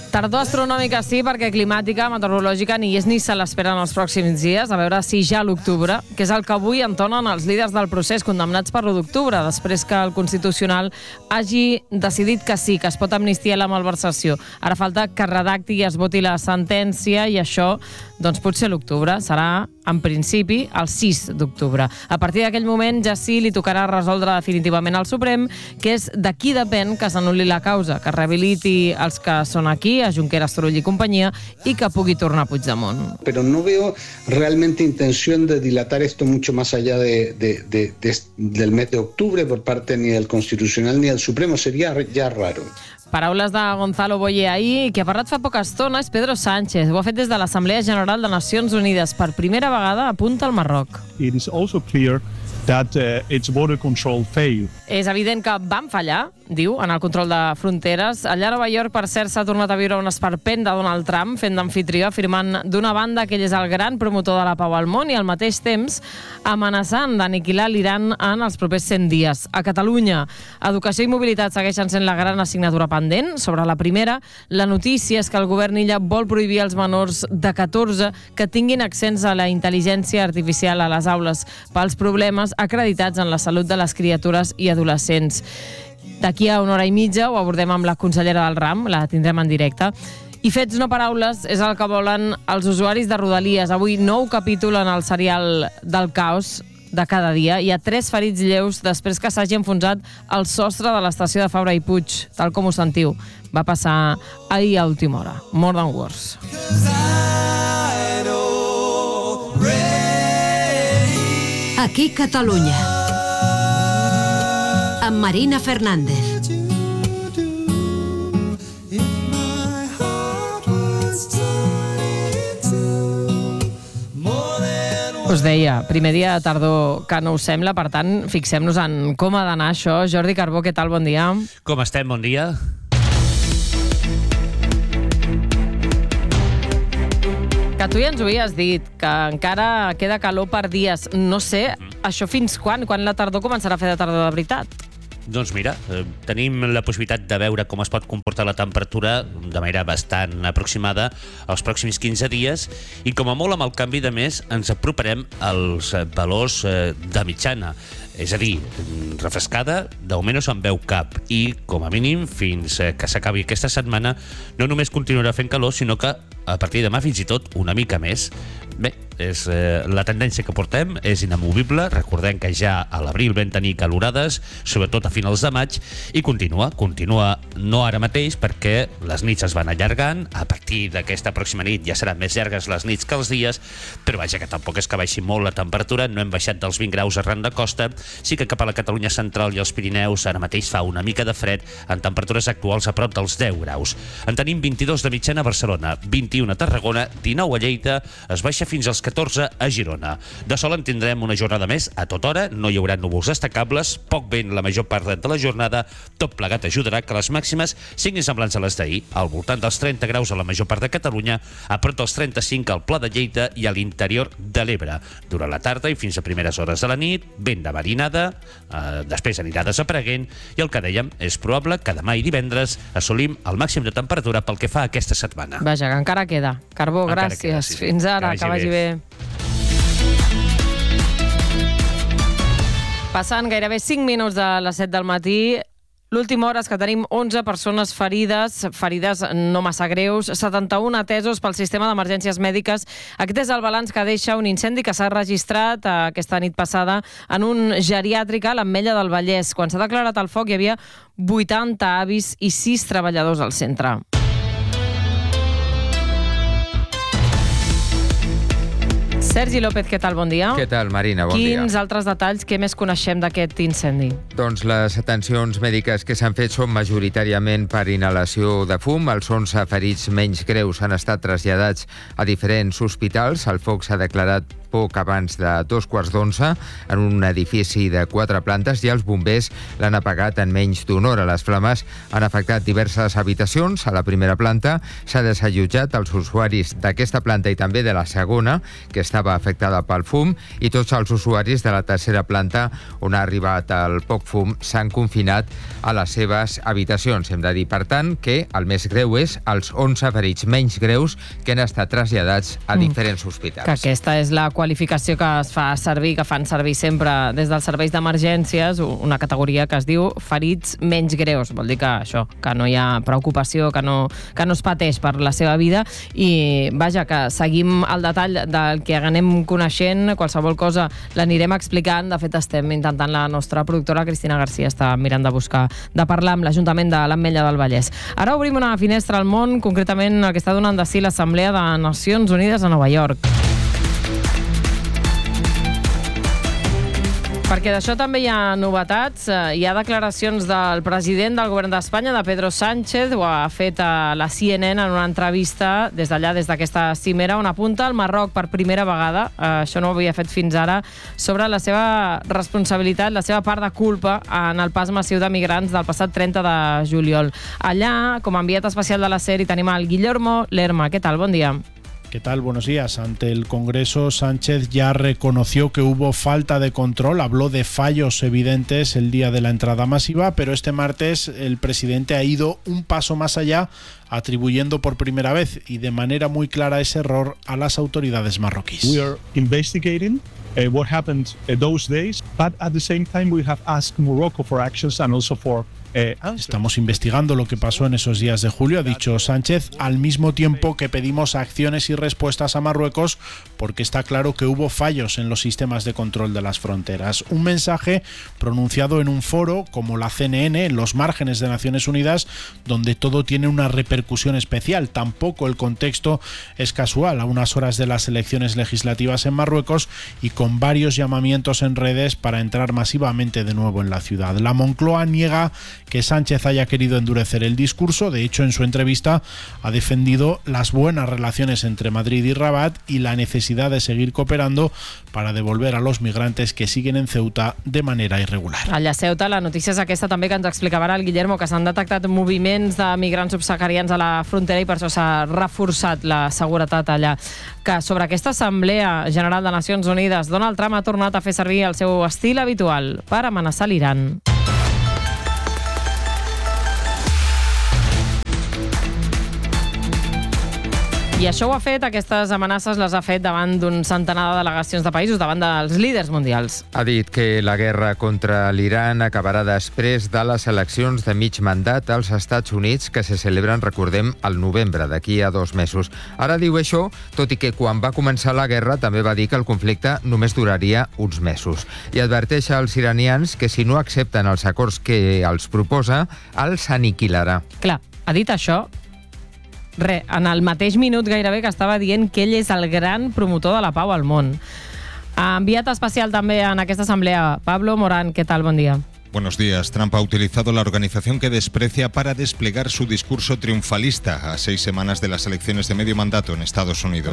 Tardor astronòmica sí, perquè climàtica, meteorològica ni és ni se l'espera en els pròxims dies, a veure si ja l'octubre, que és el que avui entonen els líders del procés condemnats per l'1 d'octubre, després que el Constitucional hagi decidit que sí, que es pot amnistiar la malversació. Ara falta que redacti i es voti la sentència i això, doncs potser l'octubre serà, en principi, el 6 d'octubre. A partir d'aquell moment ja sí li tocarà resoldre definitivament al Suprem, que és de qui depèn que s'anul·li la causa, que rehabiliti els que són aquí, a Junqueras, Turull i companyia, i que pugui tornar a Puigdemont. Pero no veo realmente intención de dilatar esto mucho más allá del mes de octubre por parte ni del Constitucional ni del Supremo. Sería ya raro. Paraules de Gonzalo Boye ahir, que ha parlat fa poca estona, és Pedro Sánchez. Ho ha fet des de l'Assemblea General de Nacions Unides. Per primera vegada apunta al Marroc. It is also clear that its border control failed. És evident que van fallar, diu, en el control de fronteres. Allà a Nova York, per cert, s'ha tornat a viure un esperpent de Donald Trump, fent d'amfitrió, afirmant d'una banda que ell és el gran promotor de la pau al món i al mateix temps amenaçant d'aniquilar l'Iran en els propers 100 dies. A Catalunya, educació i mobilitat segueixen sent la gran assignatura pendent. Sobre la primera, la notícia és que el govern illa vol prohibir als menors de 14 que tinguin accés a la intel·ligència artificial a les aules pels problemes acreditats en la salut de les criatures i adolescents. D'aquí a una hora i mitja ho abordem amb la consellera del RAM, la tindrem en directe. I fets no paraules és el que volen els usuaris de Rodalies. Avui nou capítol en el serial del caos de cada dia. Hi ha 3 ferits lleus després que s'hagi enfonsat el sostre de l'estació de Fabra i Puig, tal com ho sentiu. Va passar ahir a última hora. More than words. Aquí Catalunya, amb Marina Fernández. Us deia, primer dia de tardor que no us sembla, per tant, fixem-nos en com ha d'anar això. Jordi Carbó, què tal? Bon dia. Com estem? Bon dia. Que tu ja ens ho havies dit, que encara queda calor per dies. No sé, això fins quan? Quan la tardor començarà a fer de tardor de veritat? Doncs mira, tenim la possibilitat de veure com es pot comportar la temperatura de manera bastant aproximada els pròxims 15 dies i com a molt amb el canvi de mes ens aproparem als valors de mitjana. És a dir, refrescada, de moment no se'n veu cap i, com a mínim, fins que s'acabi aquesta setmana, no només continuarà fent calor, sinó que a partir de demà fins i tot una mica més. Bé, la tendència que portem és inamovible. Recordem que ja a l'abril vam tenir calorades, sobretot a finals de maig, i continua no ara mateix perquè les nits es van allargant. A partir d'aquesta pròxima nit ja seran més llargues les nits que els dies, però vaja, que tampoc és que baixi molt la temperatura, no hem baixat dels 20 graus arran de costa. Sí que cap a la Catalunya central i els Pirineus ara mateix fa una mica de fred, en temperatures actuals a prop dels 10 graus. En tenim 22 de mitjana a Barcelona, 21 a Tarragona, 19 a Lleida, es baixa fins als 14 a Girona. De sol en tindrem una jornada més a tota hora, no hi haurà núvols destacables, poc vent la major part de la jornada, tot plegat ajudarà que les màximes siguin semblants a les d'ahir, al voltant dels 30 graus a la major part de Catalunya, a prop dels 35 al Pla de Lleida i a l'interior de l'Ebre. Durant la tarda i fins a primeres hores de la nit, vent de marinada, després anirà desapareguent i el que dèiem, és probable que demà i divendres assolim el màxim de temperatura pel que fa a aquesta setmana. Vaja, que encara queda. Carbó, gràcies. Fins ara, que vagi bé. Passant gairebé 5 minuts de les 7 del matí, l'última hora és que tenim 11 persones ferides no massa greus, 71 atesos pel sistema d'emergències mèdiques. Aquest és el balanç que deixa un incendi que s'ha registrat aquesta nit passada en un geriàtric a l'Ametlla del Vallès. Quan s'ha declarat el foc hi havia 80 avis i 6 treballadors al centre. Sergi López, què tal? Bon dia. Què tal, Marina? Bon dia. Quins altres detalls, què més coneixem d'aquest incendi? Doncs les atencions mèdiques que s'han fet són majoritàriament per inhalació de fum. Els 11 ferits menys greus han estat traslladats a diferents hospitals. El foc s'ha declarat poc abans de 2:15 en un edifici de 4 plantes i els bombers l'han apagat en menys d'una hora. Les flames han afectat diverses habitacions. A la primera planta s'ha desallotjat els usuaris d'aquesta planta i també de la segona, que estava afectada pel fum, i tots els usuaris de la tercera planta, on ha arribat el poc fum, s'han confinat a les seves habitacions. Hem de dir, per tant, que el més greu és els 11 ferits menys greus que han estat traslladats a diferents hospitals. Que aquesta és la qualificació que es fa servir, que fan servir sempre des dels serveis d'emergències, una categoria que es diu ferits menys greus. Vol dir que això, que no hi ha preocupació, que no es pateix per la seva vida, i vaja, que seguim el detall del que anem coneixent, qualsevol cosa l'anirem explicant. De fet, estem intentant, la nostra productora Cristina Garcia està mirant de parlar amb l'Ajuntament de l'Ametlla del Vallès. Ara obrim una finestra al món, concretament el que està donant de si l'Assemblea de Nacions Unides a Nova York. Perquè d'això també hi ha novetats. Hi ha declaracions del president del govern d'Espanya, de Pedro Sánchez, ho ha fet a la CNN en una entrevista des d'allà, des d'aquesta cimera, on apunta al Marroc per primera vegada, això no ho havia fet fins ara, sobre la seva responsabilitat, la seva part de culpa en el pas massiu de migrants del passat 30 de juliol. Allà, com a enviat especial de la SER, hi tenim el Guillermo Lerma. Què tal? Bon dia. ¿Qué tal? Buenos días. Ante el Congreso, Sánchez ya reconoció que hubo falta de control, habló de fallos evidentes el día de la entrada masiva, pero este martes el presidente ha ido un paso más allá, atribuyendo por primera vez y de manera muy clara ese error a las autoridades marroquíes. We are investigating what happened those days, but at the same time we have asked Morocco for actions and also for Estamos investigando lo que pasó en esos días de julio, ha dicho Sánchez, al mismo tiempo que pedimos acciones y respuestas a Marruecos porque está claro que hubo fallos en los sistemas de control de las fronteras. Un mensaje pronunciado en un foro como la CNN, en los márgenes de Naciones Unidas, donde todo tiene una repercusión especial. Tampoco el contexto es casual, a unas horas de las elecciones legislativas en Marruecos y con varios llamamientos en redes para entrar masivamente de nuevo en la ciudad. La Moncloa niega que Sánchez haya querido endurecer el discurso. De hecho, en su entrevista ha defendido las buenas relaciones entre Madrid y Rabat y la necesidad de seguir cooperando para devolver a los migrantes que siguen en Ceuta de manera irregular. Allà a Ceuta, la notícia és aquesta també que ens explicava ara el Guillermo, que s'han detectat moviments de migrants subsaharians a la frontera i per això s'ha reforçat la seguretat allà. Que sobre aquesta Assemblea General de Nacions Unides, Donald Trump ha tornat a fer servir el seu estil habitual per amenaçar l'Iran. I això ho ha fet, aquestes amenaces les ha fet davant d'un centenar de delegacions de països, davant dels líders mundials. Ha dit que la guerra contra l'Iran acabarà després de les eleccions de mig mandat als Estats Units, que se celebren, recordem, al novembre, d'aquí a 2 mesos. Ara diu això, tot i que quan va començar la guerra també va dir que el conflicte només duraria uns mesos. I adverteix als iranians que si no accepten els acords que els proposa, els aniquilarà. Clar, ha dit això en el mateix minut gairebé que estava dient que ell és el gran promotor de la pau al món. Enviat especial també en aquesta assemblea, Pablo Morán, què tal? Bon dia. Buenos días. Trump ha utilizado la organización que desprecia para desplegar su discurso triunfalista a 6 semanas de las elecciones de medio mandato en Estados Unidos.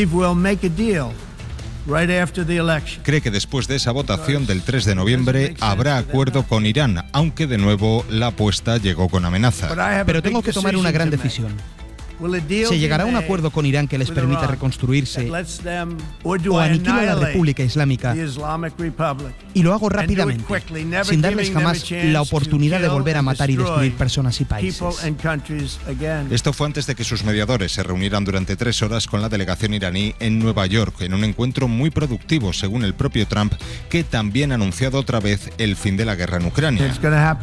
Cree que después de esa votación del 3 de noviembre habrá acuerdo con Irán, aunque de nuevo la apuesta llegó con amenaza. Pero tengo que tomar una gran decisión. ¿Se llegará a un acuerdo con Irán que les permita reconstruirse o aniquila a la República Islámica? Y lo hago rápidamente, sin darles jamás la oportunidad de volver a matar y destruir personas y países. Esto fue antes de que sus mediadores se reunieran durante 3 horas con la delegación iraní en Nueva York, en un encuentro muy productivo, según el propio Trump, que también ha anunciado otra vez el fin de la guerra en Ucrania.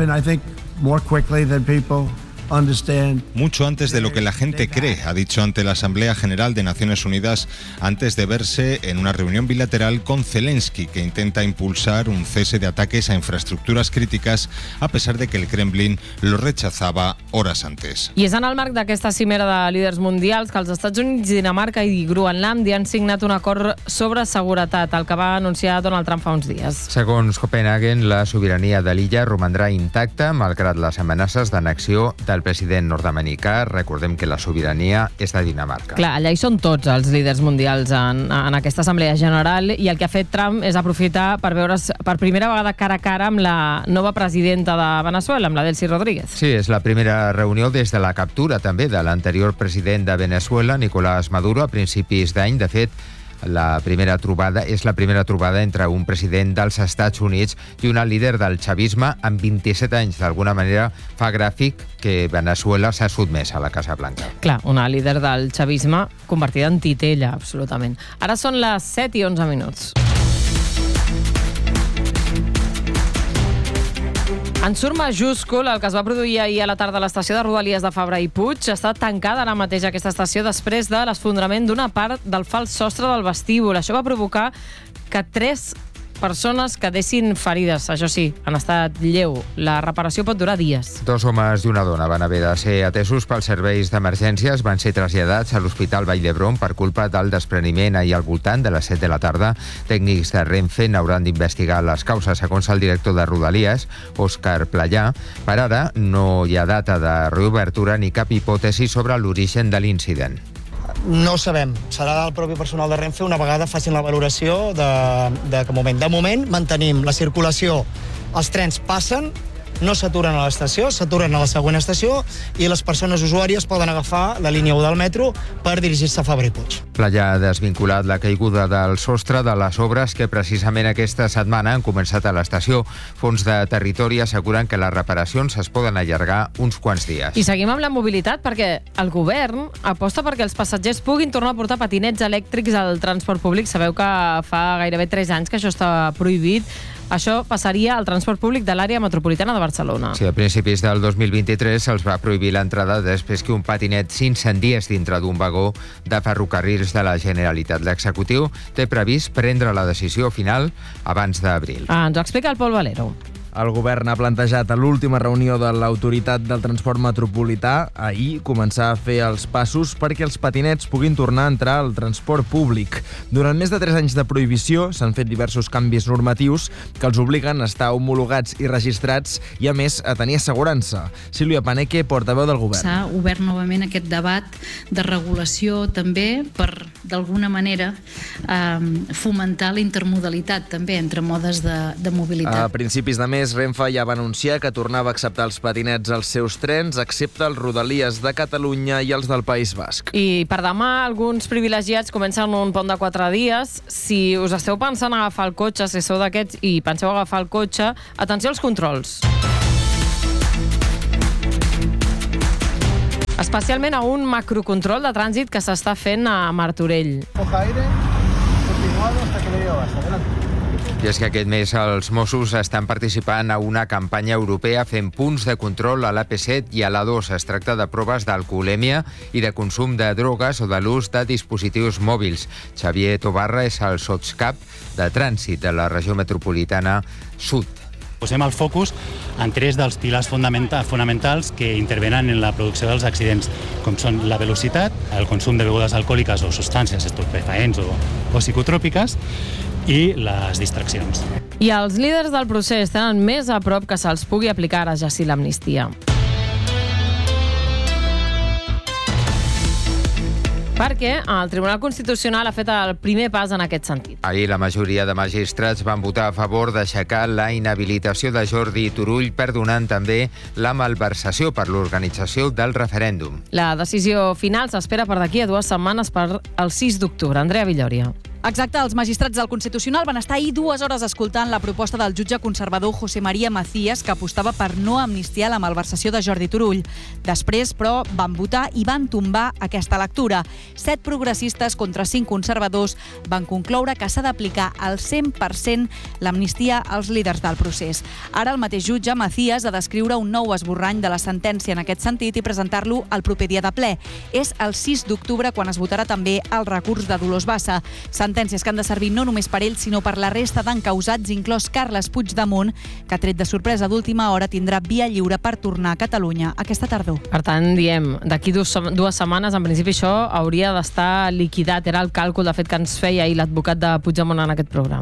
Mucho antes de lo que la gente cree, ha dicho ante la Asamblea General de Naciones Unidas antes de verse en una reunión bilateral con Zelensky, que intenta impulsar un cese de ataques a infraestructuras críticas, a pesar de que el Kremlin lo rechazaba horas antes. I és en el marc d'aquesta cimera de líders mundials que els Estats Units, Dinamarca i Groenlàndia han signat un acord sobre seguretat, el que va anunciar Donald Trump fa uns dies. Segons Copenhagen, la sobirania de l'illa romandrà intacta malgrat les amenaces d'annexió del el president nord-americà. Recordem que la sobirania és de Dinamarca. Clar, allà hi són tots els líders mundials en aquesta assemblea general, i el que ha fet Trump és aprofitar per veure's per primera vegada cara a cara amb la nova presidenta de Venezuela, amb la Delcy Rodríguez. Sí, és la primera reunió des de la captura també de l'anterior president de Venezuela, Nicolás Maduro, a principis d'any. De fet, és la primera trobada entre un president dels Estats Units i una líder del chavisme en 27 anys. D'alguna manera fa gràfic que Venezuela s'ha sotmès a la Casa Blanca. Clar, una líder del chavisme convertida en titella, absolutament. Ara són les 7:11. Ensurt majúscul el que es va produir ahir a la tarda a l'estació de Rodalies de Fabra i Puig. Està tancada ara mateix aquesta estació després de l'esfondrament d'una part del fals sostre del vestíbul. Això va provocar que 3 persones quedessin ferides, això sí, en estat lleu. La reparació pot durar dies. 2 homes i una dona van haver de ser atesos pels serveis d'emergències, van ser traslladats a l'Hospital Vall d'Hebron per culpa del despreniment ahir al voltant de les 7 de la tarda. Tècnics de Renfe n'hauran d'investigar les causes, segons el director de Rodalies, Òscar Playà. Per ara no hi ha data de reobertura ni cap hipòtesi sobre l'origen de l'incident. No sabem. Serà el propi personal de Renfe una vegada facin la valoració de moment. De moment mantenim la circulació. Els trens passen, no s'aturen a l'estació, s'aturen a la següent estació i les persones usuàries poden agafar la línia 1 del metro per dirigir-se a Fabra i Puig. Playà ha desvinculat la caiguda del sostre de les obres que precisament aquesta setmana han començat a l'estació. Fons de Territori asseguren que les reparacions es poden allargar uns quants dies. I seguim amb la mobilitat perquè el govern aposta perquè els passatgers puguin tornar a portar patinets elèctrics al transport públic. Sabeu que fa gairebé 3 anys que això està prohibit. Això passaria al transport públic de l'àrea metropolitana de Barcelona. Sí, a principis del 2023 se'ls va prohibir l'entrada després que un patinet s'incendiés dintre d'un vagó de ferrocarrils de la Generalitat. L'executiu té previst prendre la decisió final abans d'abril. Ens ho explica el Pol Valero. El govern ha plantejat a l'última reunió de l'Autoritat del Transport Metropolità ahir començar a fer els passos perquè els patinets puguin tornar a entrar al transport públic. Durant més de 3 anys de prohibició s'han fet diversos canvis normatius que els obliguen a estar homologats i registrats i, a més, a tenir assegurança. Sílvia Paneque, portaveu del govern. S'ha obert novament aquest debat de regulació també per, d'alguna manera, fomentar la intermodalitat també entre modes de mobilitat. A principis de mes, Renfe ja va anunciar que tornava a acceptar els patinets als seus trens, excepte els Rodalies de Catalunya i els del País Basc. I per demà, alguns privilegiats comencen un pont de 4 dies. Si us esteu pensant a agafar el cotxe, si sou d'aquests i penseu agafar el cotxe, atenció als controls. Especialment a un macrocontrol de trànsit que s'està fent a Martorell. Coja aire, continuado hasta que le llevo hasta adelante. I és que aquest mes els Mossos estan participant a una campanya europea fent punts de control a l'AP7 i a l'A2. Es tracta de proves d'alcoholèmia i de consum de drogues o de l'ús de dispositius mòbils. Xavier Tobarra és el sotscap de trànsit de la regió metropolitana sud. Posem el focus en 3 dels pilars fonamentals que intervenen en la producció dels accidents, com són la velocitat, el consum de begudes alcohòliques o substàncies estupefaents o psicotròpiques i les distraccions. I els líders del procés tenen més a prop que se'ls pugui aplicar ara ja sí l'amnistia. Perquè el Tribunal Constitucional ha fet el primer pas en aquest sentit. Ahir la majoria de magistrats van votar a favor d'aixecar la inhabilitació de Jordi Turull, perdonant també la malversació per l'organització del referèndum. La decisió final s'espera per d'aquí a 2 setmanes per el 6 d'octubre. Andrea Villoria. Exacte, els magistrats del Constitucional van estar ahir 2 hores escoltant la proposta del jutge conservador José María Macías, que apostava per no amnistiar la malversació de Jordi Turull. Després, però, van votar i van tombar aquesta lectura. 7 progressistes contra 5 conservadors van concloure que s'ha d'aplicar al 100% l'amnistia als líders del procés. Ara el mateix jutge Macías ha d'escriure un nou esborrany de la sentència en aquest sentit i presentar-lo el proper dia de ple. És el 6 d'octubre quan es votarà també el recurs de Dolors Bassa. Sentències que han de servir no només per ell, sinó per la resta d'encausats, inclòs Carles Puigdemont, que tret de sorpresa d'última hora tindrà via lliure per tornar a Catalunya aquesta tardor. Per tant, diem, d'aquí 2 setmanes, en principi això hauria d'estar liquidat. Era el càlcul, de fet, que ens feia ahir l'advocat de Puigdemont en aquest programa.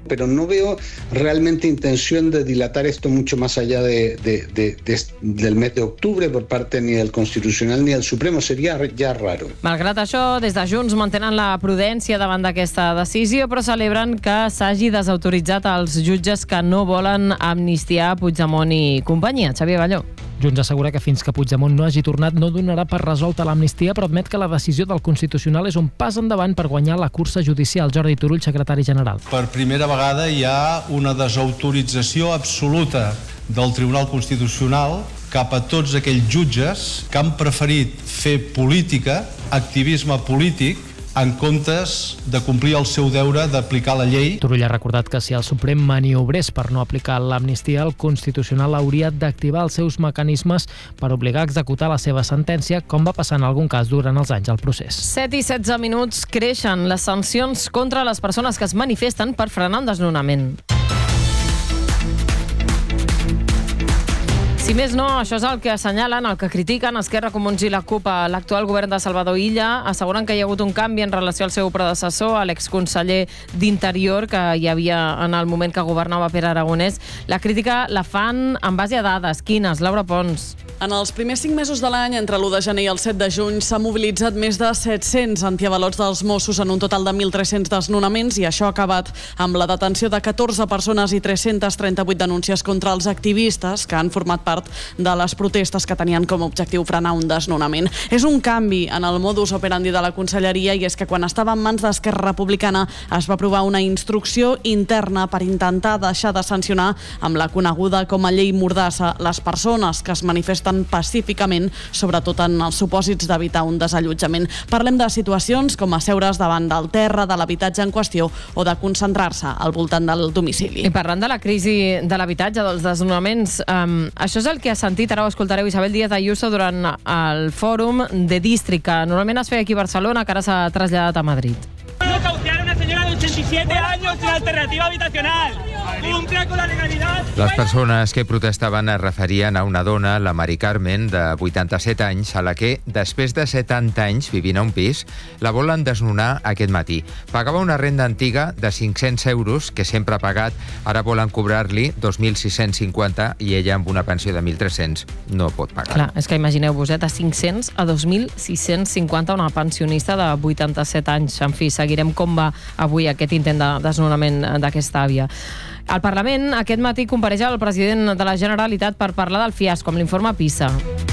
Pero no veo realmente intención de dilatar esto mucho más allá del mes de octubre por parte ni del Constitucional ni del Supremo. Seria ja raro. Malgrat això, des de Junts mantenen la prudència davant d'aquesta decisió, però celebren que s'hagi desautoritzat els jutges que no volen amnistiar Puigdemont i companyia. Xavier Balló. Junts assegura que fins que Puigdemont no hagi tornat no donarà per resolta l'amnistia, però admet que la decisió del Constitucional és un pas endavant per guanyar la cursa judicial. Jordi Turull, secretari general. Per primera vegada hi ha una desautorització absoluta del Tribunal Constitucional cap a tots aquells jutges que han preferit fer política, activisme polític, en comptes de complir el seu deure d'aplicar la llei. Turull ha recordat que si el Suprem maniobrés per no aplicar l'amnistia, el Constitucional hauria d'activar els seus mecanismes per obligar a executar la seva sentència, com va passar en algun cas durant els anys del procés. 7 i 16 minuts creixen les sancions contra les persones que es manifesten per frenar un desnonament. Si més no, això és el que assenyalen, el que critiquen Esquerra, Comuns i la CUP a l'actual govern de Salvador Illa. Asseguren que hi ha hagut un canvi en relació al seu predecessor, a l'exconseller d'Interior, que hi havia en el moment que governava Pere Aragonès. La crítica la fan en base a dades. Quines? Laura Pons. En els primers 5 mesos de l'any, entre l'1 de gener i el 7 de juny, s'ha mobilitzat més de 700 antiavalots dels Mossos en un total de 1.300 desnonaments, i això ha acabat amb la detenció de 14 persones i 338 denúncies contra els activistes que han format part de les protestes que tenien com a objectiu frenar un desnonament. És un canvi en el modus operandi de la Conselleria, i és que quan estava en mans d'Esquerra Republicana es va aprovar una instrucció interna per intentar deixar de sancionar amb la coneguda com a llei Mordassa les persones que es manifesten pacíficament, sobretot en els supòsits d'evitar un desallotjament. Parlem de situacions com asseure's davant del terra de l'habitatge en qüestió o de concentrar-se al voltant del domicili. I parlant de la crisi de l'habitatge, dels desnonaments, això és el que ha sentit, ara ho escoltareu, Isabel Díaz Ayuso durant el fòrum de District, que normalment es feia aquí a Barcelona, que ara s'ha traslladat a Madrid. Desahuciar a una señora de 87 años sin alternativa habitacional. Cumple con la legalidad. Les persones que protestaven es referien a una dona, la Mari Carmen, de 87 anys, a la que, després de 70 anys vivint a un pis, la volen desnonar aquest matí. Pagava una renda antiga de 500 euros, que sempre ha pagat, ara volen cobrar-li 2.650 i ella amb una pensió de 1.300 no pot pagar. Clar, és que imagineu-vos, de 500 a 2.650 una pensionista de 87 anys. En fi, seguirem com va avui aquest intent de desnonament d'aquesta àvia. Al Parlament, aquest matí compareix el president de la Generalitat per parlar del fiasco, amb l'informe PISA.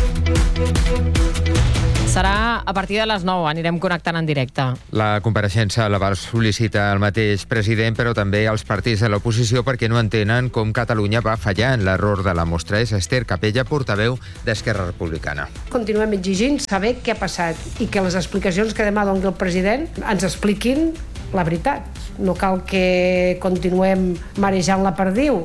Serà a partir de les 9, anirem connectant en directe. La compareixença la va sol·licitar el mateix president, però també els partits de l'oposició, perquè no entenen com Catalunya va fallar en l'error de la mostra. És Esther Capella, portaveu d'Esquerra Republicana. Continuem exigint saber què ha passat i que les explicacions que demà doni el president ens expliquin la veritat. No cal que continuem marejant la perdiu.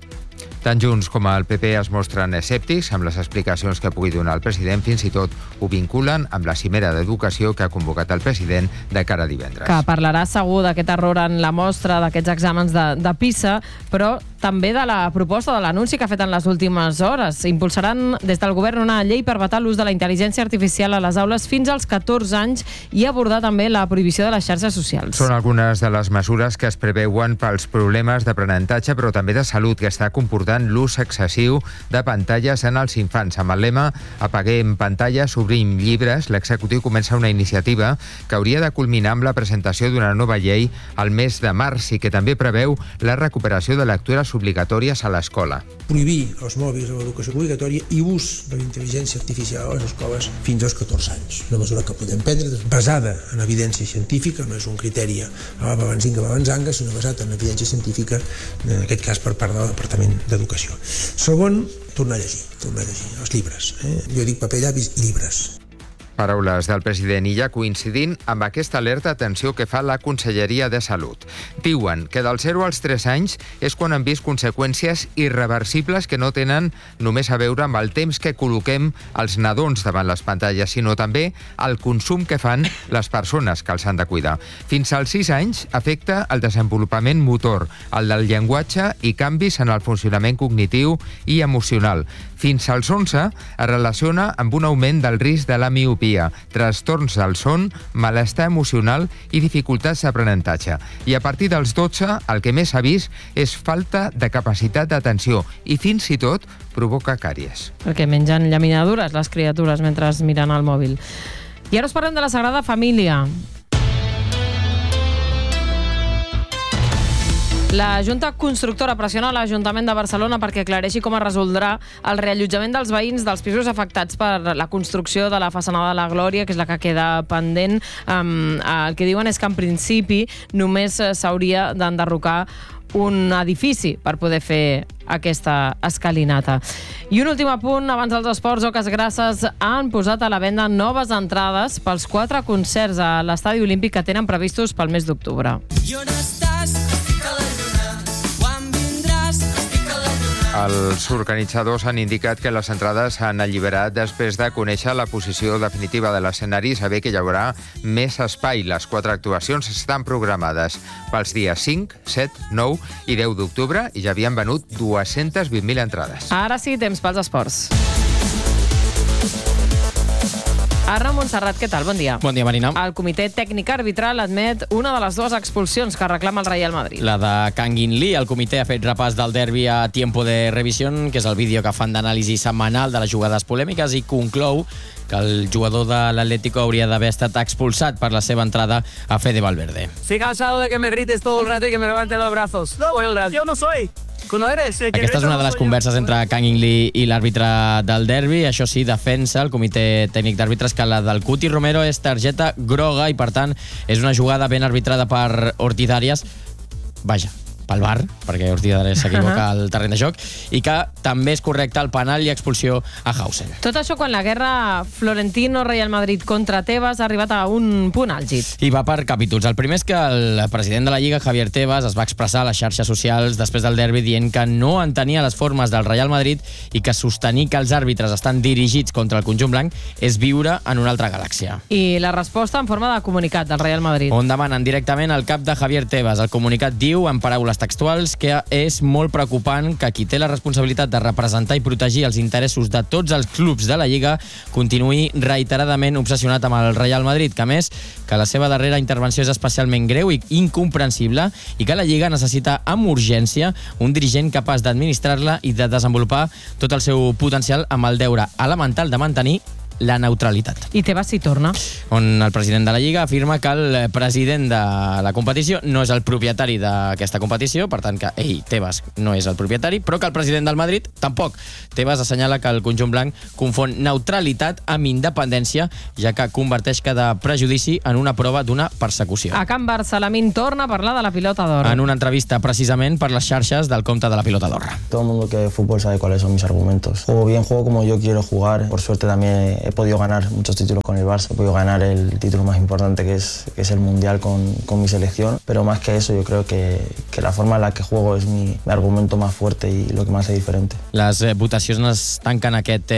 Tant Junts com el PP es mostren escèptics amb les explicacions que pugui donar el president, fins i tot ho vinculen amb la cimera d'educació que ha convocat el president de cara a divendres. Que parlarà segur d'aquest error en la mostra, d'aquests exàmens de PISA, però també de la proposta de l'anunci que ha fet en les últimes hores. Impulsaran des del govern una llei per vetar l'ús de la intel·ligència artificial a les aules fins als 14 anys i abordar també la prohibició de les xarxes socials. Són algunes de les mesures que es preveuen pels problemes d'aprenentatge, però també de salut, que està comportant l'ús excessiu de pantalles en els infants. Amb el lema "Apaguem pantalles, obrim llibres", l'executiu comença una iniciativa que hauria de culminar amb la presentació d'una nova llei al mes de març i que també preveu la recuperació de lectures obligatòries a l'escola. Prohibir els mòbils a l'educació obligatòria i ús de la intel·ligència artificial a les escoles fins als 14 anys. Una mesura que podem prendre basada en evidència científica, no és un criteri a la babanzinga, sinó basat en evidència científica, en aquest cas per part del Departament d'Educació. Segon, tornar a llegir els llibres. Jo dic paper, llapis, llibres. Paraules del president Illa coincidint amb aquesta alerta d'atenció que fa la Conselleria de Salut. Diuen que del 0 als 3 anys és quan han vist conseqüències irreversibles que no tenen només a veure amb el temps que col·loquem els nadons davant les pantalles, sinó també el consum que fan les persones que els han de cuidar. Fins als 6 anys afecta el desenvolupament motor, el del llenguatge i canvis en el funcionament cognitiu i emocional. Fins als 11 es relaciona amb un augment del risc de la miopia. terapia, trastorns del son, malestar emocional i dificultats d'aprenentatge. I a partir dels 12, el que més s'ha vist és falta de capacitat d'atenció i fins i tot provoca càries. Perquè mengen llaminadures les criatures mentre miren el mòbil. I ara us parlem de la Sagrada Família. La Junta Constructora pressiona l'Ajuntament de Barcelona perquè aclareixi com es resoldrà el reallotjament dels veïns dels pisos afectats per la construcció de la façana de la Glòria, que és la que queda pendent. El que diuen és que en principi només s'hauria d'enderrocar un edifici per poder fer aquesta escalinata. I un últim apunt, abans dels esports, Oques Grasses han posat a la venda noves entrades pels 4 concerts a l'Estadi Olímpic que tenen previstos pel mes d'octubre. Els organitzadors han indicat que les entrades s'han alliberat després de conèixer la posició definitiva de l'escenari i saber que hi haurà més espai. Les 4 actuacions estan programades pels dies 5, 7, 9 i 10 d'octubre i ja havien venut 220.000 entrades. Ara sí, temps pels esports. Arnau Montserrat, què tal? Bon dia. Bon dia, Marina. El comitè tècnic arbitral admet una de les 2 expulsions que reclama el Real Madrid. La de Kang In Lee. El comitè ha fet repàs del derbi a Tiempo de Revisión, que és el vídeo que fan d'anàlisi setmanal de les jugades polèmiques, i conclou que el jugador de l'Atlético hauria d'haver estat expulsat per la seva entrada a Fede Valverde. Estoy cansado de que me grites todo el rato y que me levantes los brazos. No, yo no soy. Aquesta és una de les converses entre Kang In Lee i l'àrbitre del derbi. Això sí, defensa el comitè tècnic d'àrbitres que la del Cuti Romero és targeta groga i, per tant, és una jugada ben arbitrada per Ortiz Arias. Vaja, pel VAR, perquè Ortiz Arias s'equivoca al terreny de joc, i que també és correcte el penal i expulsió a Hausen. Tot això quan la guerra Florentino-Real Madrid contra Tebas ha arribat a un punt àlgid. I va per capítols. El primer és que el president de la Lliga, Javier Tebas, es va expressar a les xarxes socials després del derbi dient que no entenia les formes del Real Madrid i que sostenir que els àrbitres estan dirigits contra el conjunt blanc és viure en una altra galàxia. I la resposta en forma de comunicat del Real Madrid. On demanen directament al cap de Javier Tebas. El comunicat diu, en paraules textuals, que és molt preocupant que qui té la responsabilitat de representar i protegir els interessos de tots els clubs de la Lliga continuï reiteradament obsessionat amb el Real Madrid, que a més que la seva darrera intervenció és especialment greu i incomprensible i que la Lliga necessita amb urgència un dirigent capaç d'administrar-la i de desenvolupar tot el seu potencial amb el deure elemental de mantenir la neutralitat. I Tebas s'hi torna. On el president de la Lliga afirma que el president de la competició no és el propietari d'aquesta competició, per tant que ell, Tebas, no és el propietari, però que el president del Madrid tampoc. Tebas assenyala que el conjunt blanc confon neutralitat amb independència, ja que converteix cada prejudici en una prova d'una persecució. A Can Barça, Lamine torna a parlar de la pilota d'or. En una entrevista precisament per les xarxes del compte de la pilota d'or. Todo el mundo que de fútbol sabe cuáles son mis argumentos. Juego bien, juego como yo quiero jugar. Por suerte también he podido ganar muchos títulos con el Barça, he podido ganar el título más importante que es el Mundial con mi selección, pero más que eso yo creo que la forma en la que juego es mi argumento más fuerte y lo que más es diferente. Les votacions es tanquen aquest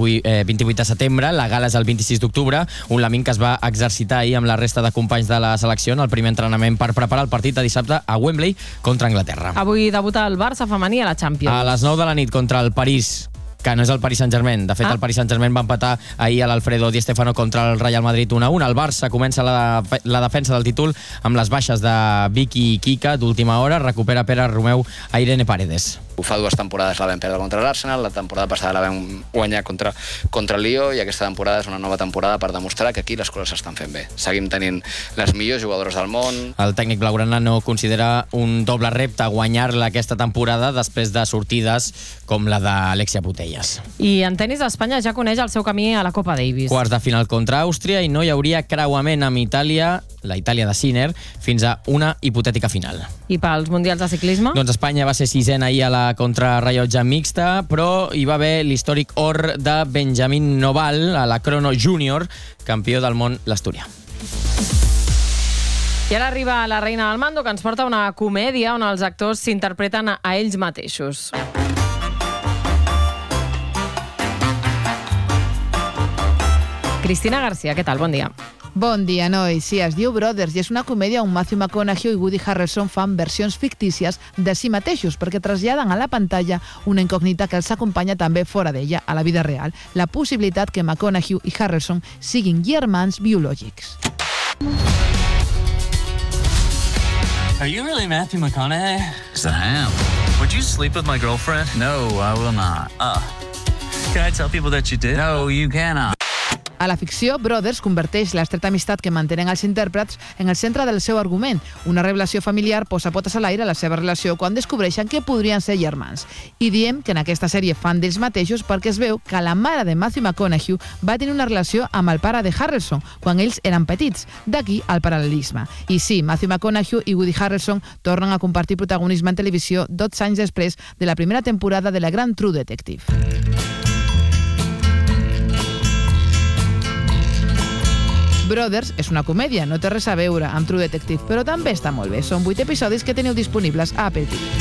28 de setembre, la gala és el 26 d'octubre, un Lamine que es va exercitar ahir amb la resta de companys de la selecció en el primer entrenament per preparar el partit de dissabte a Wembley contra Anglaterra. Avui debuta el Barça femení a la Champions. A les 9 de la nit contra el París, que no és el Paris Saint-Germain. De fet, el Paris Saint-Germain va empatar ahir a l'Alfredo Di Stéfano contra el Real Madrid 1-1. El Barça comença la defensa del títol amb les baixes de Vicky i Kika d'última hora. Recupera Pere Romeu a Irene Paredes. Fa 2 temporades la vam perdre contra l'Arsenal, la temporada passada la vam guanyar contra el Lió i aquesta temporada és una nova temporada per demostrar que aquí les coses s'estan fent bé. Seguim tenint les millors jugadores del món. El tècnic blaugrana no considera un doble repte guanyar-la aquesta temporada després de sortides com la d'Alexia Putellas. I en tenis, Espanya ja coneix el seu camí a la Copa Davis. Quarts de final contra Àustria i no hi hauria creuament amb Itàlia, la Itàlia de Sinner, fins a una hipotètica final. I pels Mundials de ciclisme? Doncs Espanya va ser 6ena ahir a la contrarrellotge mixta, però hi va haver l'històric or de Benjamin Noval a la crono júnior, campió del món l'Astúria. I ara arriba la reina del mando, que ens porta una comèdia on els actors s'interpreten a ells mateixos. Cristina García, què tal? Bon dia. Bon dia, nois. Sí, es diu Brothers i és una comèdia on Matthew McConaughey i Woody Harrelson fan versions fictícies de si mateixos perquè traslladen a la pantalla una incògnita que els acompanya també fora d'ella, a la vida real, la possibilitat que McConaughey i Harrelson siguin germans biològics. Are you really Matthew McConaughey? Yes, I am. Would you sleep with my girlfriend? No, I will not. Can I tell people that you did? No, you cannot. A la ficció, Brothers converteix l'estreta amistat que mantenen els intèrprets en el centre del seu argument. Una revelació familiar posa potes a l'aire a la seva relació quan descobreixen que podrien ser germans. I diem que en aquesta sèrie fan d'ells mateixos perquè es veu que la mare de Matthew McConaughey va tenir una relació amb el pare de Harrelson quan ells eren petits. D'aquí el paral·lelisme. I sí, Matthew McConaughey i Woody Harrelson tornen a compartir protagonisme en televisió 12 anys després de la primera temporada de la gran True Detective. Brothers és una comèdia, no té res a veure amb True Detective, però també està molt bé. Són 8 episodis que teniu disponibles a Apple TV.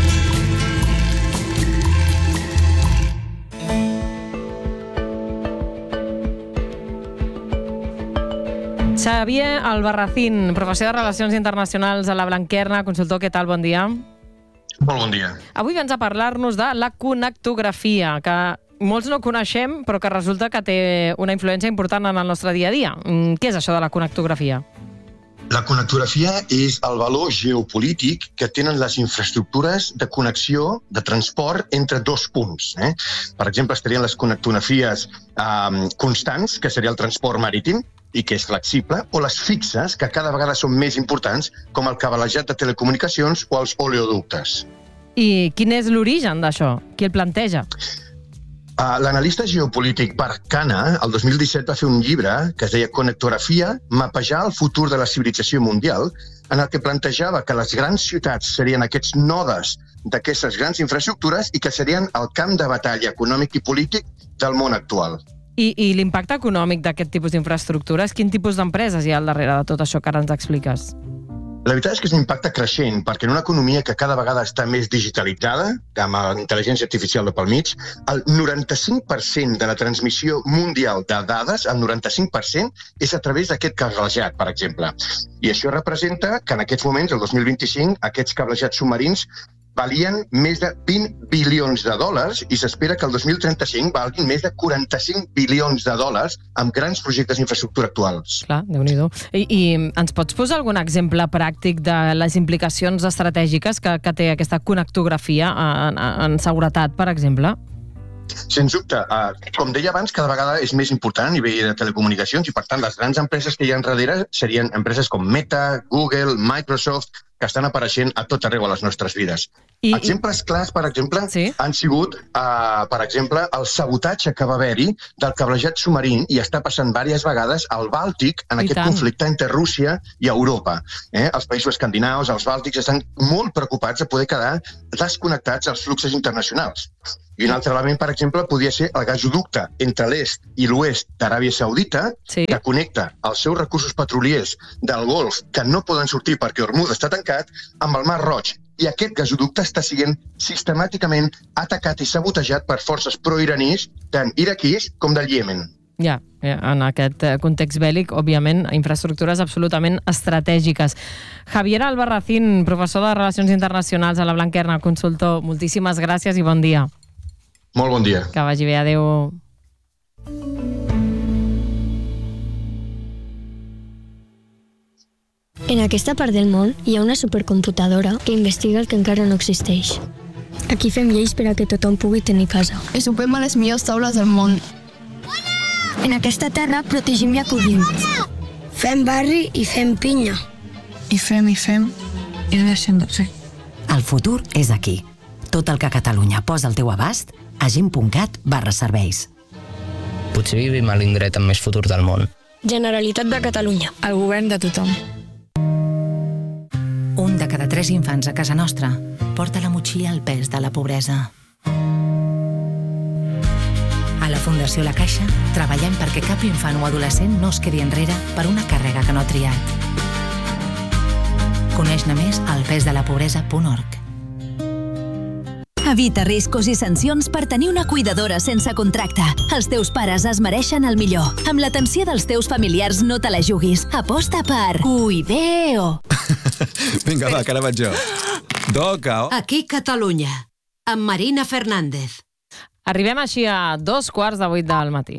Xavier Albarracín, professor de Relacions Internacionals a la Blanquerna, consultor, què tal? Bon dia. Molt bon dia. Avui vens a parlar-nos de la connectografia, que molts no coneixem, però que resulta que té una influència important en el nostre dia a dia. Què és això de la connectografia? La connectografia és el valor geopolític que tenen les infraestructures de connexió, de transport entre dos punts. Per exemple, estarien les connectografies constants, que seria el transport marítim, i que és flexible, o les fixes, que cada vegada són més importants, com el cablejat de telecomunicacions o els oleoductes. I quin és l'origen d'això? Qui el planteja? L'analista geopolític Park Khanna, el 2017, va fer un llibre que es deia Connectografia, mapejar el futur de la civilització mundial, en el que plantejava que les grans ciutats serien aquests nodes d'aquestes grans infraestructures i que serien el camp de batalla econòmic i polític del món actual. I l'impacte econòmic d'aquest tipus d'infraestructures, quin tipus d'empreses hi ha al darrere de tot això que ara ens expliques? La veritat és que és un impacte creixent, perquè en una economia que cada vegada està més digitalitzada, amb la intel·ligència artificial de pel mig, el 95% de la transmissió mundial de dades, el 95%, és a través d'aquest cablejat, per exemple. I això representa que en aquests moments, el 2025, aquests cablejats submarins valien més de 20 bilions de dòlars i s'espera que el 2035 valguin més de 45 bilions de dòlars amb grans projectes d'infraestructura actuals. Clar, Déu-n'hi-do. I ens pots posar algun exemple pràctic de les implicacions estratègiques que té aquesta connectografia en seguretat, per exemple? Sens dubte. Com deia abans, cada vegada és més important a nivell de telecomunicacions i, per tant, les grans empreses que hi ha darrere serien empreses com Meta, Google, Microsoft, que estan apareixent a tot arreu a les nostres vides. Exemples clars, per exemple, han sigut, per exemple, el sabotatge que va haver-hi del cablejat submarí i està passant diverses vegades al Bàltic en aquest conflicte entre Rússia i Europa. Els països escandinaus, els bàltics, estan molt preocupats de poder quedar desconnectats als fluxos internacionals. I un altre element, per exemple, podria ser el gasoducte entre l'est i l'oest d'Aràbia Saudita, que connecta els seus recursos petroliers del Golf, que no poden sortir perquè Hormuz està tancat, amb el Mar Roig. I aquest gasoducte està sent sistemàticament atacat i sabotejat per forces proiranis, tant iraquís com del Iemen. Ja, en aquest context bèl·lic, òbviament, infraestructures absolutament estratègiques. Javier Albarracín, professor de Relacions Internacionals a la Blanquerna, consultor, moltíssimes gràcies i bon dia. Molt bon dia. Que vagi bé, adeu. En aquesta part del món hi ha una supercomputadora que investiga el que encara no existeix. Aquí fem lleis per a que tothom pugui tenir casa. I sopem a les millors taules del món. En aquesta terra protegim i acollim. Fem barri i fem pinya. I fem i no deixem de fer. El futur és aquí. Tot el que Catalunya posa al teu abast a gent.cat/serveis. Potser vivim a l'indret amb més futur del món. Generalitat de Catalunya. El govern de tothom. Un de cada 3 infants a casa nostra porta la motxilla al pes de la pobresa. A la Fundació La Caixa treballem perquè cap infant o adolescent no es quedi enrere per una càrrega que no ha triat. Coneix-ne més al pesdelapobresa.org. Evita riscos i sancions per tenir una cuidadora sense contracte. Els teus pares es mereixen el millor. Amb l'atenció dels teus familiars no te la juguis. Aposta per Cuideo. Vinga, va, que ara vaig jo. Toca. Aquí Catalunya, amb Marina Fernández. Arribem així a 7:15 del matí.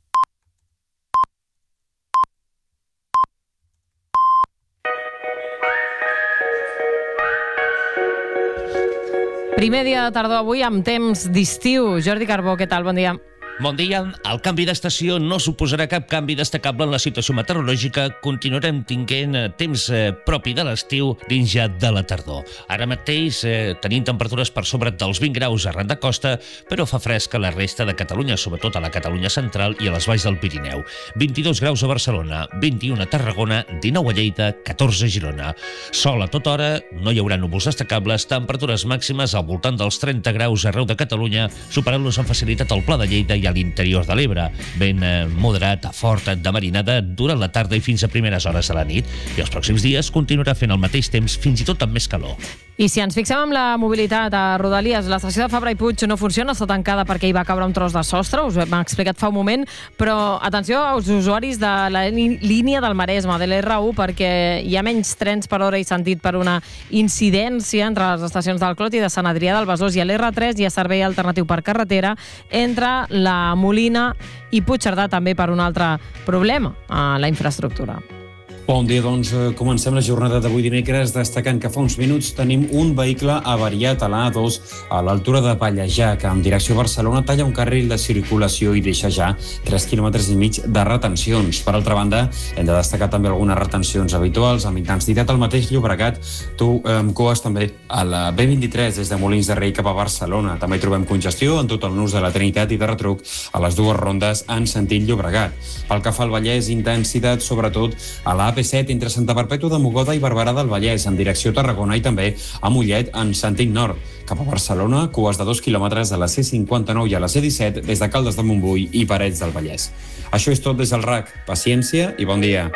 Primer dia de tardor avui amb temps d'estiu. Jordi Carbó, què tal? Bon dia. Bon dia. El canvi d'estació no suposarà cap canvi destacable en la situació meteorològica. Continuarem tinguent temps propi de l'estiu dins ja de la tardor. Ara mateix tenim temperatures per sobre dels 20 graus arran de costa, però fa fresc a la resta de Catalunya, sobretot a la Catalunya central i a les valls del Pirineu. 22 graus a Barcelona, 21 a Tarragona, 19 a Lleida, 14 a Girona. Sol a tota hora, no hi haurà núvols destacables, temperatures màximes al voltant dels 30 graus arreu de Catalunya, superant-los amb facilitat al Pla de Lleida i a l'interior de l'Ebre. Vent moderat a fort de marinada durant la tarda i fins a primeres hores de la nit. I els pròxims dies continuarà fent el mateix temps, fins i tot amb més calor. I si ens fixem en la mobilitat a Rodalies, l'estació de Fabra i Puig no funciona, està tancada perquè hi va caure un tros de sostre, us ho hem explicat fa un moment, però atenció als usuaris de la línia del Maresme, de l'R1, perquè hi ha menys trens per hora i sentit per una incidència entre les estacions del Clot i de Sant Adrià del Besòs, i a l'R3 hi ha servei alternatiu per carretera entre la Molina i Puigcerdà, també per un altre problema a la infraestructura. Bon dia, doncs comencem la jornada d'avui dimecres destacant que fa uns minuts tenim un vehicle avariat a l'A2 a l'altura de Pallejà, que en direcció a Barcelona talla un carril de circulació i deixa ja 3,5 quilòmetres de retencions. Per altra banda, hem de destacar també algunes retencions habituals amb intensitat al mateix Llobregat, amb coes també a la B23 des de Molins de Rei cap a Barcelona. També trobem congestió en tot el nus de la Trinitat i de retruc a les dues rondes en sentit Llobregat. Pel que fa al Vallès, intensitat sobretot a la AP7 entre Santa Perpètua de Mogoda i Barberà del Vallès en direcció a Tarragona i també a Mollet en sentit nord. Cap a Barcelona, cues de 2 quilòmetres a la C59 i a la C17 des de Caldes de Montbui i Parets del Vallès. Això és tot des del RAC. Paciència i bon dia.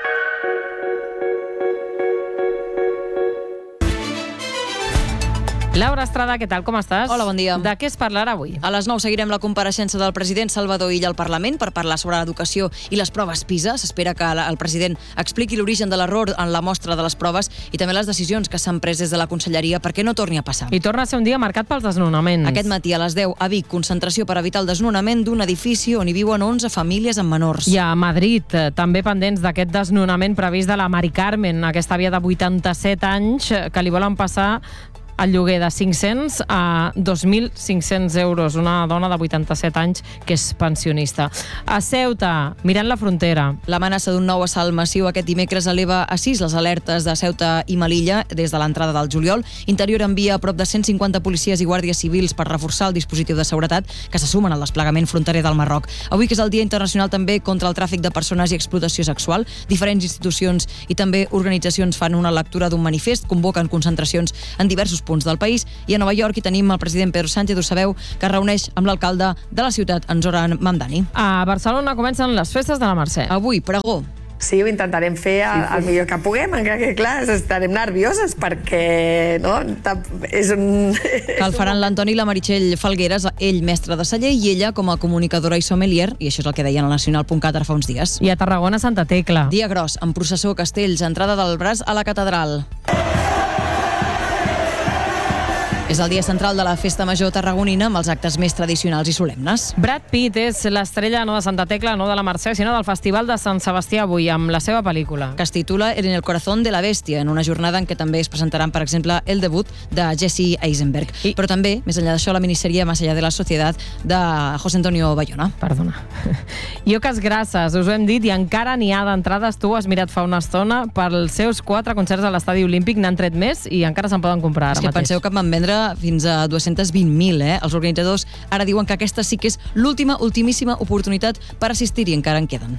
Laura Estrada, què tal? Com estàs? Hola, bon dia. De què es parlarà avui? A les 9 seguirem la compareixença del president Salvador Illa al Parlament per parlar sobre l'educació i les proves PISA. S'espera que el president expliqui l'origen de l'error en la mostra de les proves i també les decisions que s'han pres des de la Conselleria perquè no torni a passar. I torna a ser un dia marcat pels desnonaments. Aquest matí a les 10 a Vic, concentració per evitar el desnonament d'un edifici on hi viuen 11 famílies amb menors. I a Madrid, també pendents d'aquest desnonament previst de la Mari Carmen, aquesta àvia de 87 anys que li volen passar el lloguer de 500 a 2.500 euros. Una dona de 87 anys que és pensionista. A Ceuta, mirant la frontera. L'amenaça d'un nou assalt massiu aquest dimecres eleva a 6 les alertes de Ceuta i Melilla des de l'entrada del juliol. Interior envia a prop de 150 policies i guàrdies civils per reforçar el dispositiu de seguretat que se sumen al desplegament fronterer del Marroc. Avui, que és el Dia Internacional també contra el tràfic de persones i explotació sexual, diferents institucions i també organitzacions fan una lectura d'un manifest, convoquen concentracions en diversos punts del país, i a Nova York hi tenim el president Pedro Sánchez, ho sabeu, que es reuneix amb l'alcalde de la ciutat, en Zoran Mamdani. A Barcelona comencen les festes de la Mercè. Avui, pregó. Sí, ho intentarem fer el millor que puguem, encara que, clar, estarem nervioses perquè, no, és un... Que el faran l'Antoni i la Meritxell Falgueres, ell mestre de celler i ella com a comunicadora i sommelier, i això és el que deien al Nacional.cat ara fa uns dies. I a Tarragona, Santa Tecla. Dia gros, amb processó Castells, entrada del braç a la catedral. És el dia central de la Festa Major tarragonina amb els actes més tradicionals i solemnes. Brad Pitt és l'estrella no de Santa Tecla, no de la Mercè, sinó del Festival de Sant Sebastià avui, amb la seva pel·lícula. Que es titula En el corazón de la bestia, en una jornada en què també es presentaran, per exemple, el debut de Jesse Eisenberg. Però també, més enllà d'això, la minissèrie Más allá de la sociedad de José Antonio Bayona. Perdona. I Oques Grasses, us ho hem dit, i encara n'hi ha d'entrades. Tu has mirat fa una estona pels seus 4 concerts a l'Estadi Olímpic, n'han tret més i encara se'n poden comprar ara mateix. És que penseu que en van vendre fins a 220.000, Els organitzadors ara diuen que aquesta sí que és ultimíssima oportunitat per assistir-hi, encara en queden.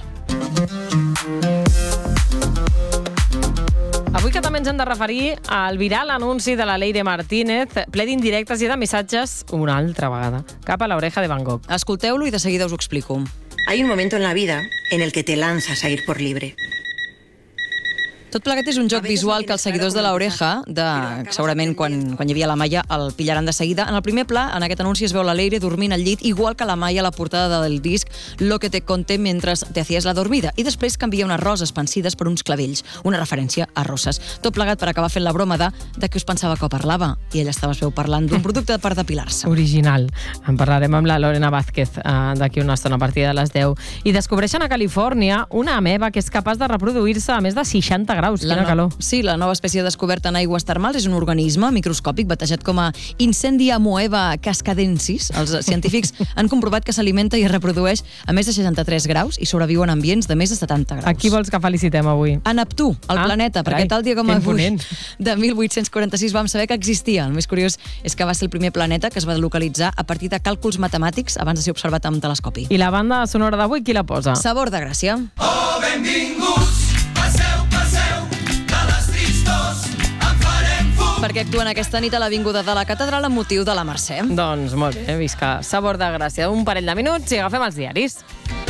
Avui que també ens hem de referir al viral anunci de la Leire Martínez, ple d'indirectes i de missatges, una altra vegada, cap a l'oreja de Van Gogh. Escolteu-lo i de seguida us ho explico. Hay un momento en la vida en el que te lanzas a ir por libre. Tot plegat és un joc visual que els seguidors de l'Oreja, segurament quan hi havia la Maia, el pillaran de seguida. En el primer pla, en aquest anunci es veu la Leire dormint al llit, igual que la Maia a la portada del disc Lo que te conté mentre te hacías la dormida. I després canvia unes roses pensides per uns clavells, una referència a roses. Tot plegat per acabar fent la broma de què us pensava que parlava. I ella estava, es veu, parlant d'un producte per depilar-se. Original. En parlarem amb la Lorena Vázquez d'aquí una estona a partir de les 10. I descobreixen a Califòrnia una ameba que és capaç de reproduir-se a més de 60 graus. Quina calor. Sí, la nova espècie descoberta en aigües termals és un organisme microscòpic batejat com a Incendia amoeba cascadensis. Els científics han comprovat que s'alimenta i es reprodueix a més de 63 graus i sobreviu en ambients de més de 70 graus. A qui vols que felicitem avui? A Neptú, el planeta, perquè tal dia com avui de 1846 vam saber que existia. El més curiós és que va ser el primer planeta que es va localitzar a partir de càlculs matemàtics abans de ser observat amb telescopi. I la banda sonora d'avui, qui la posa? Sabor de Gràcia. Oh, benvinguts, passeu, de les tristos en farem fum. Perquè actuen aquesta nit a l'Avinguda de la Catedral amb motiu de la Mercè. Doncs molt bé, visca Sabor de Gràcia. Un parell de minuts i agafem els diaris.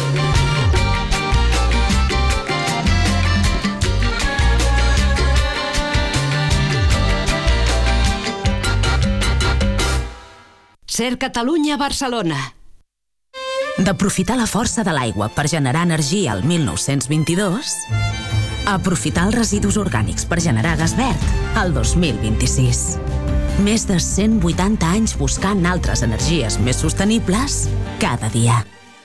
Ser Catalunya Barcelona. D'aprofitar la força de l'aigua per generar energia al 1922 a aprofitar els residus orgànics per generar gas verd al 2026. Més de 180 anys buscant altres energies més sostenibles cada dia.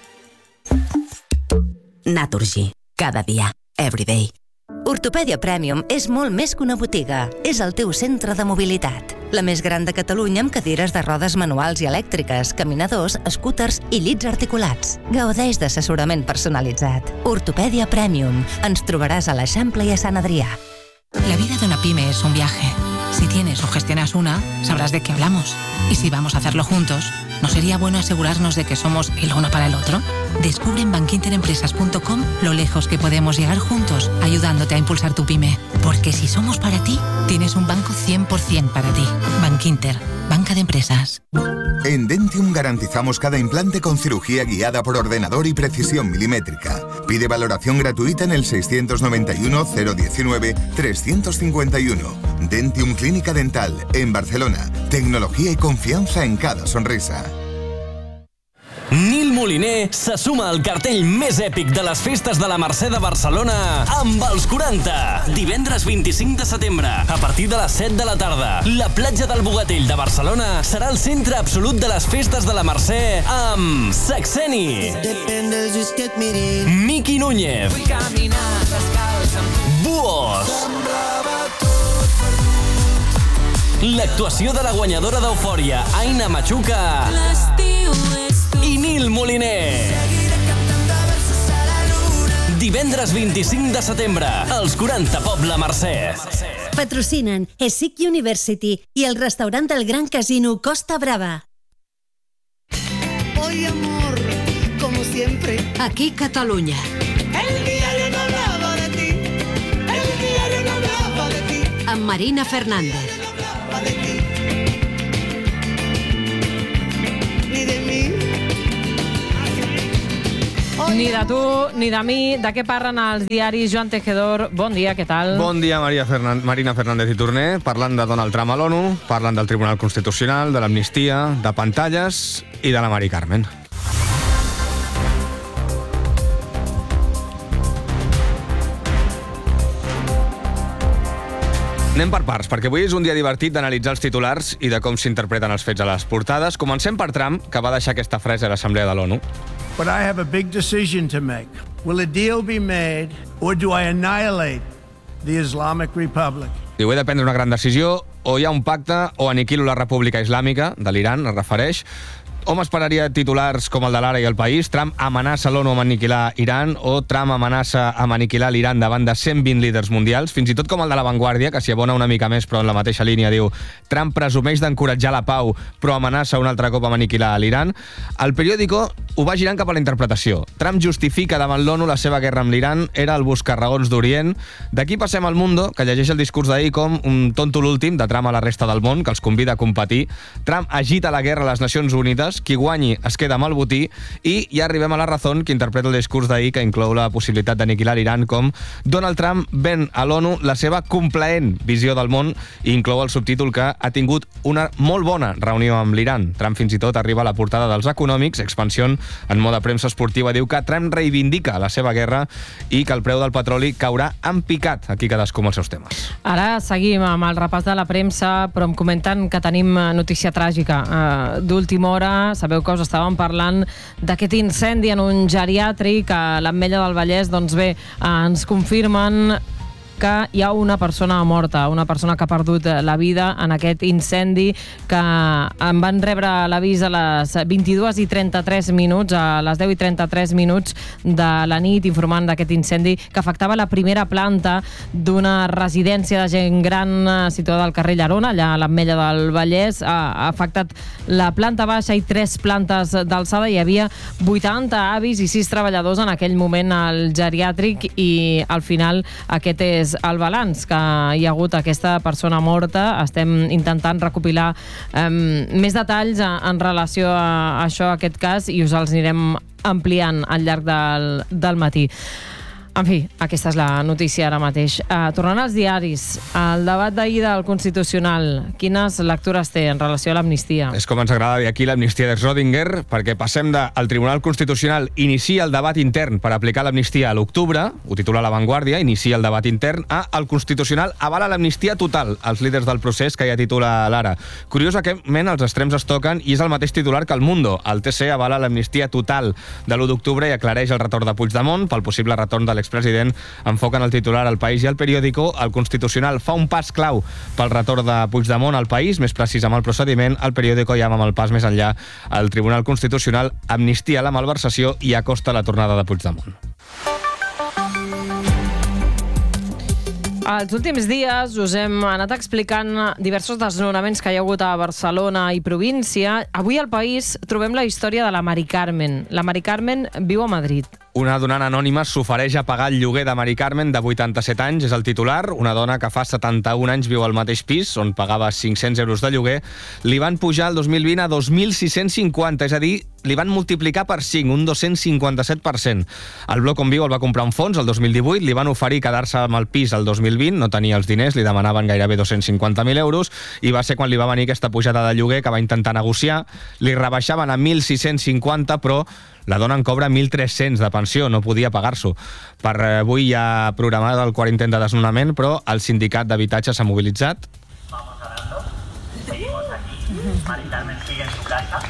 Naturgy. Cada dia. Everyday. Ortopèdia Premium és molt més que una botiga. És el teu centre de mobilitat. La més gran de Catalunya amb cadires de rodes manuals i elèctriques, caminadors, scooters i llits articulats. Gaudeix d'assessorament personalitzat. Ortopèdia Premium. Ens trobaràs a l'Eixample i a Sant Adrià. La vida de una pyme es un viaje. Si tienes o gestionas una, sabrás de qué hablamos. Y si vamos a hacerlo juntos, ¿no sería bueno asegurarnos de que somos el uno para el otro? Descubre en bankinterempresas.com lo lejos que podemos llegar juntos, ayudándote a impulsar tu pyme. Porque si somos para ti, tienes un banco 100% para ti. Bankinter, banca de empresas. En Dentium garantizamos cada implante con cirugía guiada por ordenador y precisión milimétrica. Pide valoración gratuita en el 691 019 351. Dentium Clínica Dental, en Barcelona. Tecnología y confianza en cada sonrisa. Nil Moliner se suma al cartell més èpic de les festes de la Mercè de Barcelona amb els 40. Divendres 25 de setembre, a partir de les 7 de la tarda, la platja del Bogatell de Barcelona serà el centre absolut de les festes de la Mercè amb Saxeni, Miki Núñez, Buos, l'actuació de la guanyadora d'Eufòria, Aina Machuca, i Nil Moliner. Divendres 25 de setembre, als 40 Poble Mercè. Patrocinen ESIC University i el restaurant del Gran Casino Costa Brava. Hoy amor, como siempre. Aquí Catalunya. El diario no hablaba de ti. El diario no hablaba de ti. Amb Marina Fernández. Ni de mí. Ni de tu, ni de mi. De què parlen els diaris? Joan Tejedor, bon dia, què tal? Bon dia, Marina Fernández i Torner. Parlant de Donald Trump a l'ONU, parlant del Tribunal Constitucional, de l'amnistia, de pantalles i de la Mari Carmen. Anem per parts, perquè avui és un dia divertit d'analitzar els titulars i de com s'interpreten els fets a les portades. Comencem per Trump, que va deixar aquesta frase a l'Assemblea de l'ONU. But I have a big decision to make. Will a deal be made or do I annihilate the Islamic Republic? Diu, he de prendre una gran decisió, o hi ha un pacte o aniquilo la República Islàmica de l'Iran, es refereix. Hom esperaria titulars com el de l'Ara i el País. Trump amenaça l'ONU amb aniquilar Iran, o Trump amenaça amb aniquilar l'Iran davant de 120 líders mundials, fins i tot com el de La Vanguardia, que s'hi abona una mica més però en la mateixa línia, diu Trump presumeix d'encoratjar la pau però amenaça un altre cop amb aniquilar l'Iran. El periòdico ho va girant cap a la interpretació. Trump justifica davant l'ONU la seva guerra amb l'Iran, era el buscarraons d'Orient. D'aquí passem al Mundo, que llegeix el discurs d'ahir com un tonto l'últim de Trump a la resta del món, que els convida a competir. Trump agita la guerra a les Nacions Unides, dues, qui guanyi es queda amb el botí, i ja arribem a la raó que interpreta el discurs d'ahir, que inclou la possibilitat d'aniquilar l'Iran com Donald Trump ven a l'ONU la seva complaent visió del món, i inclou el subtítol que ha tingut una molt bona reunió amb l'Iran. Trump fins i tot arriba a la portada dels Econòmics. Expansión, en moda premsa esportiva, diu que Trump reivindica la seva guerra i que el preu del petroli caurà en picat. Aquí cadascú amb els seus temes. Ara seguim amb el repàs de la premsa, però em comenten que tenim notícia tràgica. D'última hora, sabeu que us estàvem parlant d'aquest incendi en un geriàtric a l'Ametlla del Vallès. Doncs bé, ens confirmen que hi ha una persona morta, una persona que ha perdut la vida en aquest incendi, que en van rebre l'avís a les 22:33 minuts, a les 10:33 minuts de la nit, informant d'aquest incendi que afectava la primera planta d'una residència de gent gran situada al carrer Llerona, allà a l'Ametlla del Vallès. Ha afectat la planta baixa i 3 plantes d'alçada. Hi havia 80 avis i 6 treballadors en aquell moment al geriàtric, i al final aquest és el balanç, que hi ha hagut aquesta persona morta. Estem intentant recopilar més detalls en relació a això, a aquest cas, i us els anirem ampliant al llarg del matí. En fi, aquesta és la notícia ara mateix. Tornant als diaris, el debat d'ahir del Constitucional, quines lectures té en relació a l'amnistia? És com ens agrada dir aquí l'amnistia de Schrödinger, perquè passem del Tribunal Constitucional inicia el debat intern per aplicar l'amnistia a l'octubre, ho titula La Vanguardia, inicia el debat intern, a el Constitucional avala l'amnistia total als líders del procés, que ja titula l'Ara. Curiós, aquest els extrems es toquen, i és el mateix titular que el Mundo. El TC avala l'amnistia total de l'1 d'octubre i aclareix el retorn de Puigdemont pel possible retorn de l'expresident. Enfoquen el titular al País i al Periódico. El Constitucional fa un pas clau pel retorn de Puigdemont al País, més precís amb el procediment. El Periódico ja amb el pas més enllà. El Tribunal Constitucional amnistia la malversació i acosta la tornada de Puigdemont. Els últims dies us hem anat explicant diversos desnonaments que hi ha hagut a Barcelona i província. Avui al País trobem la història de la Mari Carmen. La Mari Carmen viu a Madrid. Una donant anònima s'ofereix a pagar el lloguer de Mari Carmen, de 87 anys, és el titular. Una dona que fa 71 anys viu al mateix pis, on pagava 500 euros de lloguer. Li van pujar el 2020 a 2.650, és a dir, li van multiplicar per 5, un 257%. El bloc on viu el va comprar un fons el 2018, li van oferir quedar-se amb el pis el 2020, no tenia els diners, li demanaven gairebé 250.000 euros, i va ser quan li va venir aquesta pujada de lloguer, que va intentar negociar. Li rebaixaven a 1.650, però la dona en cobra 1.300 de pensió, no podia pagar-s'ho. Per avui hi ha programat el quart intent de desnonament, però el sindicat d'habitatge s'ha mobilitzat. Seguimos aquí. Mari Carmen sigue en su casa.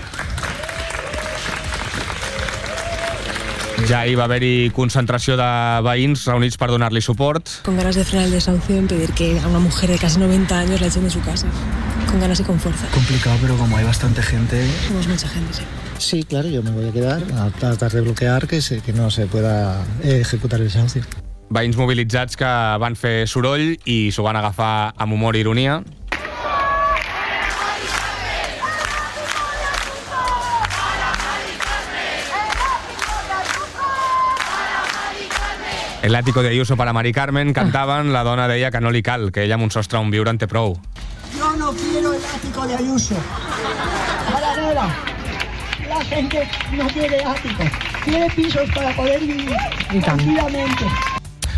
Ja hi va haver-hi concentració de veïns reunits per donar-li suport. Con ganas de frenar el desahucio en pedir que a una mujer de casi 90 años la echen de su casa. Con ganas y con fuerza. Complicado, pero como hay bastante gente... Somos mucha gente, sí. Sí, claro, yo me voy a quedar a tratar de bloquear que no se pueda ejecutar el desahucio. Veïns mobilitzats que van fer soroll i s'ho van agafar amb humor i ironia. El ático de Ayuso para Mari Carmen, cantaven, la dona deia que no li cal, que ella amb un sostre on viure en té prou. Yo no quiero el ático de Ayuso. Para nada. La gente no quiere áticos. Quiere pisos para poder vivir tranquilamente.